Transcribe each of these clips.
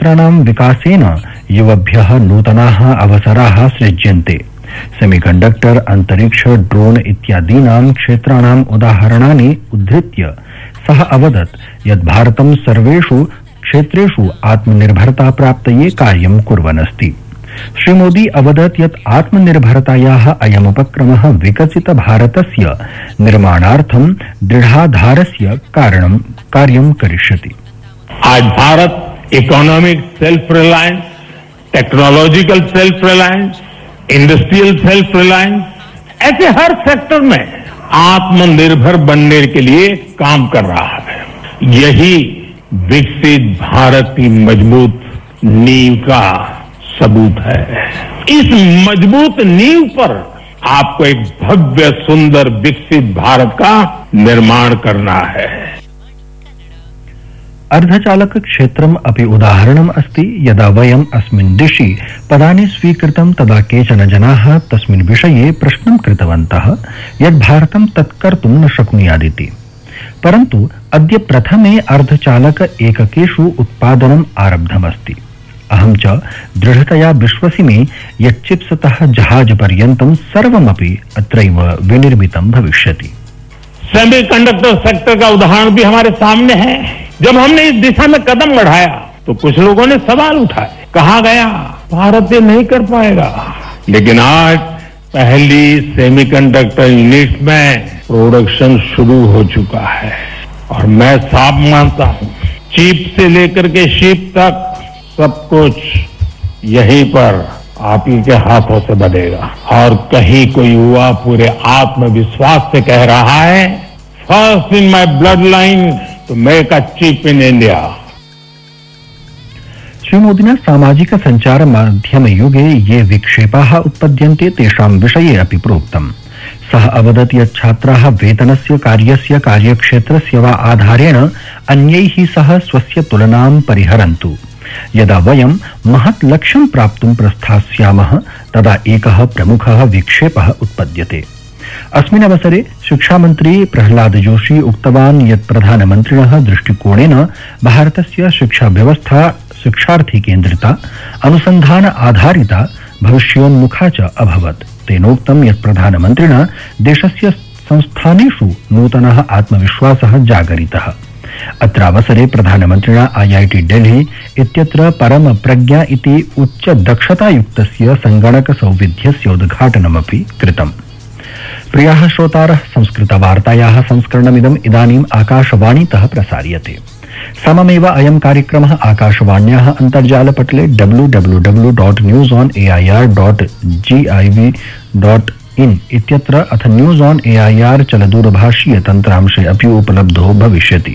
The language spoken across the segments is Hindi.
क्षेत्राणां विकासेन युवभ्यः नूतनाः अवसराः सृज्यन्ते। सेमीकंडक्टर, अंतरिक्ष, ड्रोन इत्यादीनां क्षेत्राणाम् उदाहरणानि उद्धृत्य सः अवदत् यत् भारतं सर्वेषु क्षेत्रेषु आत्मनिर्भरता प्राप्तये कार्यं कुर्वन् अस्ति। श्रीमोदी अवदत् यत् आत्मनिर्भरतायाः अयमुपक्रमः विकसित भारतस्य निर्माणार्थं दृढाधारस्य कार्यं करिष्यति। आज Bharat economic self reliance, technological self reliance, industrial self reliance, ऐसे हर सेक्टर में आत्मनिर्भर बनने के लिए काम कर रहा है। यही विकसित भारत की मजबूत नींव का सबूत है। इस मजबूत नींव पर आपको एक भव्य, सुंदर, विकसित भारत का निर्माण करना है। अर्धचालक क्षेत्रम् अपि उदाहरणम् अस्ति। यदा वयम् अस्मिन् दिशि पदानि स्वीकृतं तदा केचन जनाः तस्मिन् विषये प्रश्नं कृतवन्तः यत् भारतं तत् कर्तुं न शक्नुयादिति। परन्तु अद्य प्रथमे अर्धचालक एककेषु उत्पादनम् आरब्धमस्ति। अहं च दृढतया विश्वसिमि यत् चिप्स्तः जहाज पर्यन्तं सर्वमपि अत्रैव विनिर्मितं भविष्यति। सेमीकंडक्टर सेक्टर का उदाहरण भी हमारे सामने है। जब हमने इस दिशा में कदम बढ़ाया तो कुछ लोगों ने सवाल उठाए, कहा गया भारत ये नहीं कर पाएगा। लेकिन आज पहली सेमीकंडक्टर यूनिट में प्रोडक्शन शुरू हो चुका है और मैं साफ मानता हूं चिप से लेकर के शिप तक सब कुछ यहीं पर आप ही के हाथों से बनेगा। और कहीं कोई युवा पूरे आत्मविश्वास से कह रहा है, first in my blood line to make a chip in India. श्रीमोदिना सामाजिक संचार माध्यम युगे ये विक्षेपाः उत्पद्यन्ते तेषां विषये अपि प्रोक्तम्। सः अवदत् यत् छात्राः वेतनस्य, कार्यस्य, कार्यक्षेत्रस्य वा आधारेण अन्यैः सह स्वस्य तुलनां परिहरन्तु। यदा वयं महत् लक्ष्यं प्राप्तुं प्रस्थास्यामः तदा एकः प्रमुखः विक्षेपः उत्पद्यते। अस्मिन् अवसरे शिक्षामन्त्री प्रहलाद जोशी उक्तवान् यत् प्रधानमन्त्रिणः दृष्टिकोणेन भारतस्य शिक्षा व्यवस्था शिक्षार्थी केन्द्रिता, अनुसन्धान आधारिता, भविष्योन्मुखा च अभवत्। तेनोक्तं यत् प्रधानमन्त्रिणा देशस्य संस्थानेषु नूतनः आत्मविश्वासः जागरितः। अत्रावसरे प्रधानमन्त्रिणा IIT दिल्ली इत्यत्र परम प्रज्ञा इति उच्च दक्षतायुक्तस्य संगणक सौविध्यस्य उद्घाटनमपि कृतम्। प्रियाः श्रोतारः, संस्कृतवार्तायाः संस्करणमिदम् इदानीम् आकाशवाणीतः प्रसार्यते। सममेव अयं कार्यक्रमः आकाशवाण्याः अन्तर्जालपटले www.newsonair.gov.in इत्यत्र अथ न्यूज ऑन एआईआर चलदूरभाषीय तन्त्रांशे अपि उपलब्धो भविष्यति।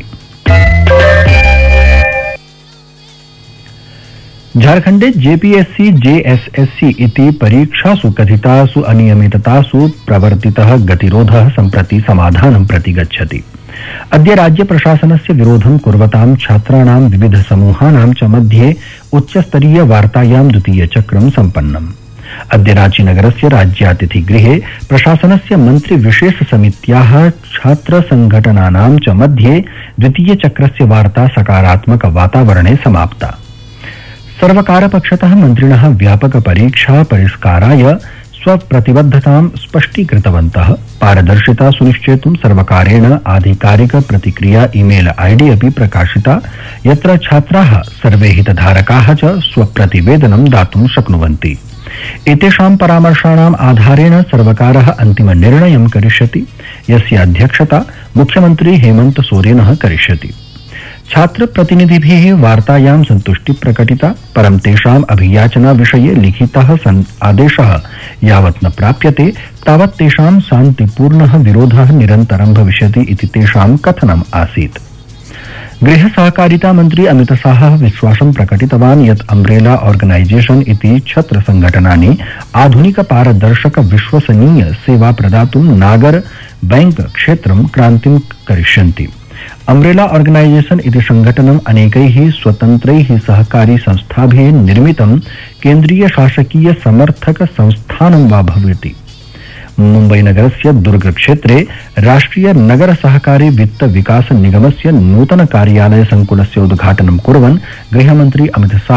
झारखण्डे जेपीएससी जेएसएससी इति परीक्षासु कथितासु अनियमिततासु प्रवर्तितः गतिरोधः सम्प्रति समाधानं प्रति गच्छति। अद्य राज्य प्रशासनस्य विरोधं कुर्वतां छात्राणां विविध समूहानां च मध्ये उच्चस्तरीय वार्तायां द्वितीय चक्रं सम्पन्नम्। अद्य रांचीनगरस्य राज्यातिथिगृहे प्रशासनस्य मन्त्री विशेष समित्याः छात्र संघटनानां च मध्ये द्वितीय चक्रस्य वार्ता सकारात्मक वातावरणे समाप्ता। सर्वकारपक्षतः मन्त्रिणः व्यापक परीक्षा परिष्काराय स्वप्रतिबद्धतां स्पष्टीकृतवन्तः। पारदर्शिता सुनिश्चेतुं सर्वकारेण आधिकारिक प्रतिक्रिया ईमेल आईडी अपि प्रकाशिता, यत्र छात्राः सर्वे हितधारकाः च स्वप्रतिवेदनं दातुं शक्नुवन्ति। एतेषां परामर्शाणाम् आधारेण सर्वकारः अन्तिम निर्णयं करिष्यति, यस्य अध्यक्षता मुख्यमन्त्री हेमंत सोरेनः करिष्यति। छात्र प्रतिनिधिभिः वार्तायां सन्तुष्टि प्रकटिता, परं तेषाम् अभियाचना विषये लिखितः आदेशः यावत् न प्राप्यते तावत् तेषां शान्तिपूर्णः विरोधः निरन्तरं भविष्यति इति तेषां कथनम् आसीत्। गृह सहकारिता मंत्री अमित शाह विश्वासं प्रकटितवान् यत् अम्ब्रेला ऑर्गनाइजेशन इति छत्र संघटनानि आधुनिक पारदर्शक विश्वसनीय सेवा प्रदातुं नागर बैंक क्षेत्रं क्रान्तिं करिष्यन्ति। अम्ब्रेला ऑर्गनाइजेशन इति संघटनम् अनेकैः स्वतन्त्रैः सहकारी संस्थाभिः निर्मितं केन्द्रीय शासकीय समर्थक संस्थानं वा भवति। मुम्बई नगरस्य दुर्ग क्षेत्रे राष्ट्रिय नगर सहकारी वित्त विकास निगमस्य नूतन कार्यालय संकुलस्य उद्घाटनं कुर्वन् गृहमन्त्री अमित शाह